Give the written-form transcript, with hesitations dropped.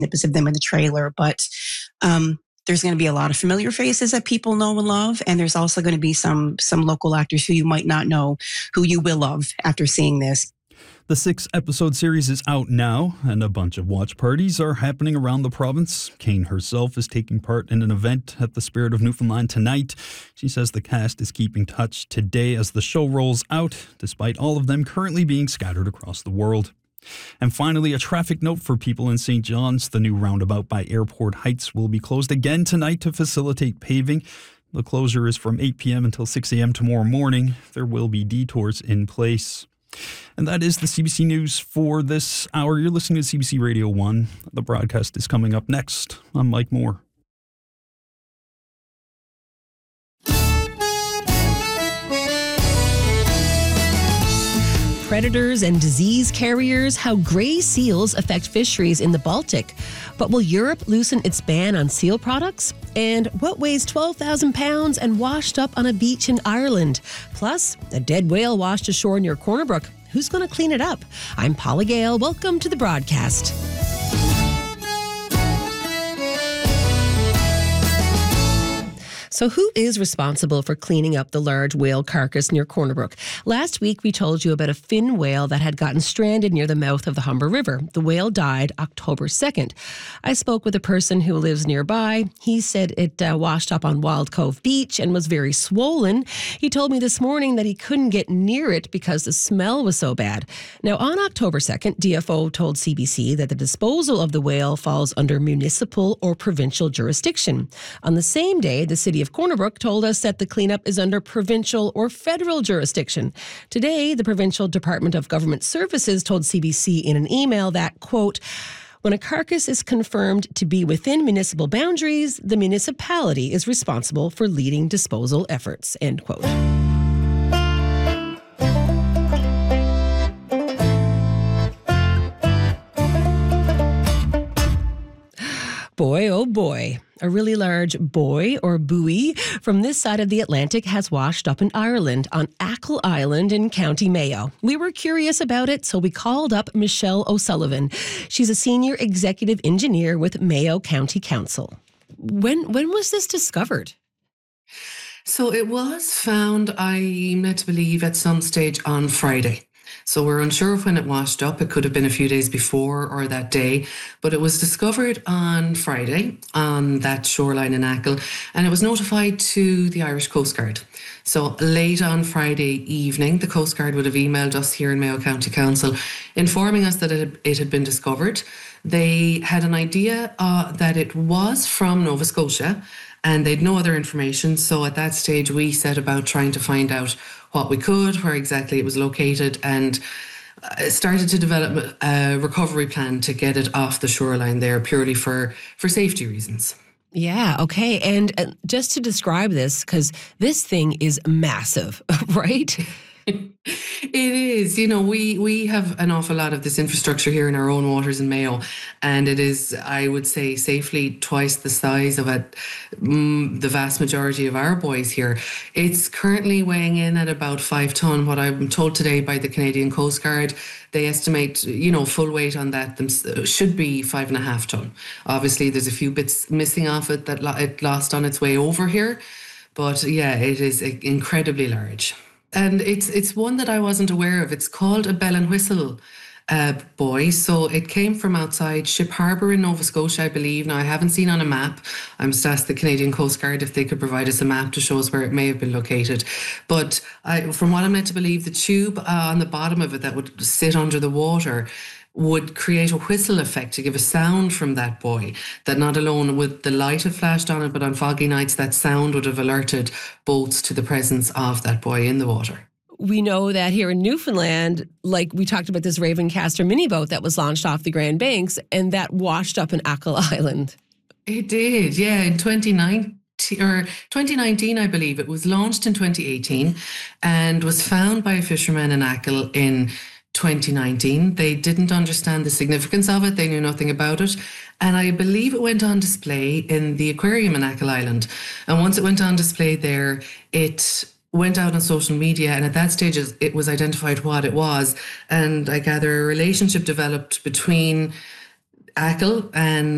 snippets of them in the trailer, but there's going to be a lot of familiar faces that people know and love, and there's also going to be some local actors who you might not know, who you will love after seeing this. The 6-episode series is out now, and a bunch of watch parties are happening around the province. Kane herself is taking part in an event at the Spirit of Newfoundland tonight. She says the cast is keeping touch today as the show rolls out, despite all of them currently being scattered across the world. And finally, a traffic note for people in St. John's. The new roundabout by Airport Heights will be closed again tonight to facilitate paving. The closure is from 8 p.m. until 6 a.m. tomorrow morning. There will be detours in place. And that is the CBC News for this hour. You're listening to CBC Radio 1. The broadcast is coming up next. I'm Mike Moore. Predators and disease carriers, how grey seals affect fisheries in the Baltic. But will Europe loosen its ban on seal products? And what weighs 12,000 pounds and washed up on a beach in Ireland? Plus, a dead whale washed ashore near Corner Brook. Who's going to clean it up? I'm Paula Gale. Welcome to the broadcast. So who is responsible for cleaning up the large whale carcass near Corner Brook? Last week, we told you about a fin whale that had gotten stranded near the mouth of the Humber River. The whale died October 2nd. I spoke with a person who lives nearby. He said it washed up on Wild Cove Beach and was very swollen. He told me this morning that he couldn't get near it because the smell was so bad. Now, on October 2nd, DFO told CBC that the disposal of the whale falls under municipal or provincial jurisdiction. On the same day, the city of Corner Brook told us that the cleanup is under provincial or federal jurisdiction. Today, the Provincial Department of Government Services told CBC in an email that, quote, when a carcass is confirmed to be within municipal boundaries, the municipality is responsible for leading disposal efforts, end quote. Boy, oh boy. A really large buoy or buoy from this side of the Atlantic has washed up in Ireland on Achill Island in County Mayo. We were curious about it, so we called up Michelle O'Sullivan. She's a senior executive engineer with Mayo County Council. When was this discovered? So it was found, I'm led to believe, at some stage on Friday. So we're unsure of when it washed up. It could have been a few days before or that day, but it was discovered on Friday on that shoreline in Achill, and it was notified to the Irish Coast Guard. So late on Friday evening, the Coast Guard would have emailed us here in Mayo County Council informing us that it had been discovered. They had an idea that it was from Nova Scotia, and they'd no other information. So at that stage, we set about trying to find out what we could, where exactly it was located, and started to develop a recovery plan to get it off the shoreline there purely for safety reasons. Yeah, okay. And just to describe this, because this thing is massive, right? It is. You know, we have an awful lot of this infrastructure here in our own waters in Mayo, and it is, I would say, safely twice the size of the vast majority of our buoys here. It's currently weighing in at about 5 ton. What I'm told today by the Canadian Coast Guard, they estimate, full weight on that should be 5.5 ton. Obviously, there's a few bits missing off it that it lost on its way over here, but yeah, it is incredibly large. And it's one that I wasn't aware of. It's called a bell and whistle buoy. So it came from outside Ship Harbour in Nova Scotia, I believe. Now, I haven't seen on a map. I must ask the Canadian Coast Guard if they could provide us a map to show us where it may have been located. But from what I'm led to believe, the tube on the bottom of it that would sit under the water would create a whistle effect to give a sound from that buoy, that not alone would the light have flashed on it, but on foggy nights that sound would have alerted boats to the presence of that buoy in the water. We know that here in Newfoundland, like we talked about this Ravencaster mini boat that was launched off the Grand Banks and that washed up in Achill Island. It did, yeah, in 2019, I believe. It was launched in 2018 and was found by a fisherman in Achill in 2019. They didn't understand the significance of it. They knew nothing about it. And I believe it went on display in the aquarium in Achill Island. And once it went on display there, it went out on social media. And at that stage, it was identified what it was. And I gather a relationship developed between Achill and